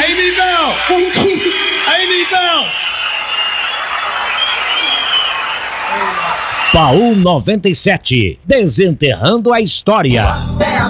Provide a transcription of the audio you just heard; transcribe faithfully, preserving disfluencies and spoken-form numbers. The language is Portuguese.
Aí, Lindão! Aí, Lindão! Baú noventa e sete, desenterrando a história.